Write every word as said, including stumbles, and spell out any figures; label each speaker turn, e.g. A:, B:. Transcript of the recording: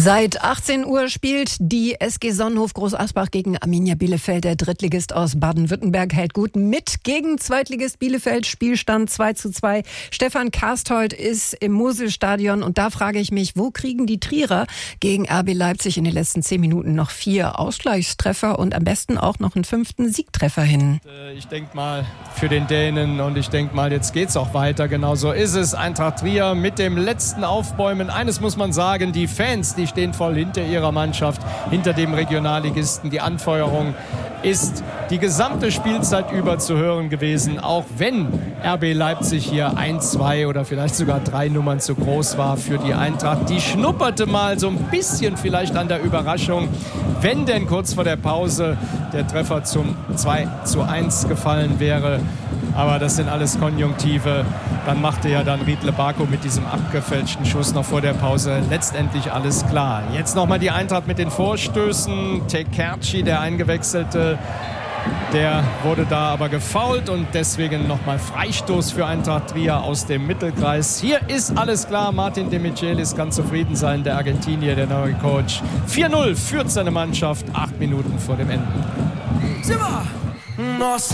A: Seit achtzehn Uhr spielt die S G Sonnenhof Groß-Asbach gegen Arminia Bielefeld. Der Drittligist aus Baden-Württemberg hält gut mit gegen Zweitligist Bielefeld. Spielstand zwei zu zwei. Stefan Karsthold ist im Moselstadion und da frage ich mich, wo kriegen die Trierer gegen R B Leipzig in den letzten zehn Minuten noch vier Ausgleichstreffer und am besten auch noch einen fünften Siegtreffer hin?
B: Ich denke mal für den Dänen und ich denke mal, jetzt geht's auch weiter. Genau so ist es. Eintracht Trier mit dem letzten Aufbäumen. Eines muss man sagen, die Fans, die stehen voll hinter ihrer Mannschaft, hinter dem Regionalligisten. Die Anfeuerung ist die gesamte Spielzeit über zu hören gewesen, auch wenn R B Leipzig hier ein, zwei oder vielleicht sogar drei Nummern zu groß war für die Eintracht. Die schnupperte mal so ein bisschen vielleicht an der Überraschung, wenn denn kurz vor der Pause der Treffer zum zwei zu eins gefallen wäre. Aber das sind alles Konjunktive. Dann machte ja dann Riedle Barko mit diesem abgefälschten Schuss noch vor der Pause letztendlich alles klar. Jetzt nochmal die Eintracht mit den Vorstößen. Tekerci, der Eingewechselte, der wurde da aber gefoult und deswegen nochmal Freistoß für Eintracht Trier aus dem Mittelkreis. Hier ist alles klar. Martin De Michelis kann zufrieden sein, der Argentinier, der neue Coach. vier null führt seine Mannschaft, acht Minuten vor dem Ende.
C: Nossa